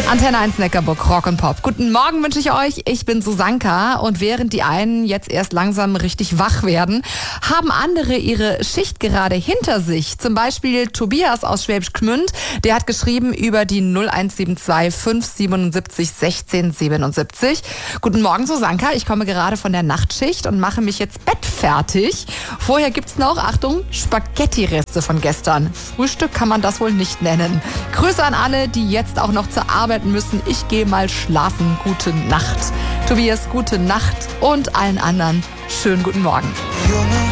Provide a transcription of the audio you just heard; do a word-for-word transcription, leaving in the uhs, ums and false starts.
Antenne eins Neckarburg, Rock und Pop. Guten Morgen wünsche ich euch. Ich bin Susanka und während die einen jetzt erst langsam richtig wach werden, haben andere ihre Schicht gerade hinter sich. Zum Beispiel Tobias aus Schwäbisch Gmünd, der hat geschrieben über die null eins sieben zwei fünf sieben sieben sechzehn siebenundsiebzig. Guten Morgen Susanka, ich komme gerade von der Nachtschicht und mache mich jetzt bettfertig. Vorher gibt's noch, Achtung, Spaghetti-Reste von gestern. Frühstück kann man das wohl nicht nennen. Grüße an alle, die jetzt auch noch zur Arbeit müssen. Ich gehe mal schlafen. Gute Nacht. Tobias, gute Nacht und allen anderen schönen guten Morgen. Junge.